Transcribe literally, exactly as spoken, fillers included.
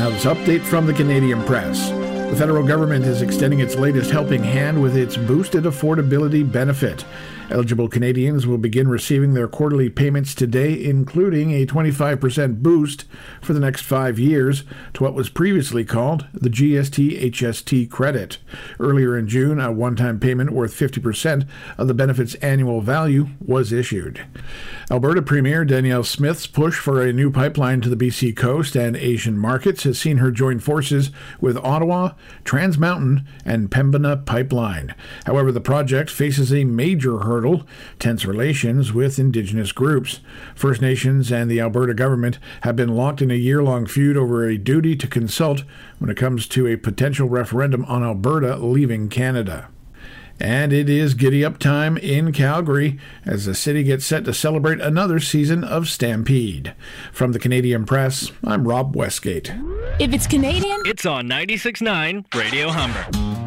Now this update from the Canadian Press. The federal government is extending its latest helping hand with its boosted affordability benefit. Eligible Canadians will begin receiving their quarterly payments today, including a twenty-five percent boost for the next five years to what was previously called the G S T H S T credit. Earlier in June, a one-time payment worth fifty percent of the benefit's annual value was issued. Alberta Premier Danielle Smith's push for a new pipeline to the B C coast and Asian markets has seen her join forces with Ottawa, Trans Mountain, and Pembina Pipeline. However, the project faces a major hurdle: tense relations with Indigenous groups. First Nations and the Alberta government have been locked in a year-long feud over a duty to consult when it comes to a potential referendum on Alberta leaving Canada. And it is giddy-up time in Calgary as the city gets set to celebrate another season of Stampede. From the Canadian Press, I'm Rob Westgate. If it's Canadian, it's on ninety-six point nine Radio Humber.